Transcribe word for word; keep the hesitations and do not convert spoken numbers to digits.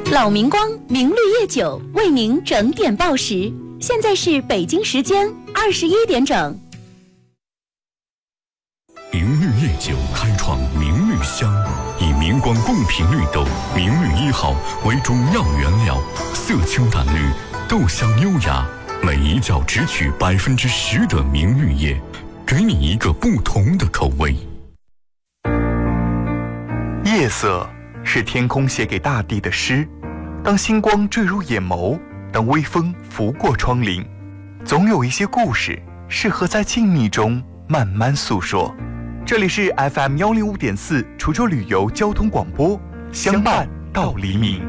老明光明绿叶酒为您整点报时，现在是北京时间二十一点整。 明绿叶酒开创明绿香，以明光贡品绿豆明绿一号为主要原料，色清淡绿，豆香优雅，每一窖只取百分之十的明绿叶，给你一个不同的口味。 夜色是天空写给大地的诗，当星光坠入眼眸，当微风拂过窗棂，总有一些故事适合在静谧中慢慢诉说。这里是 F M 一零五点四滁州旅游交通广播，相伴到黎明。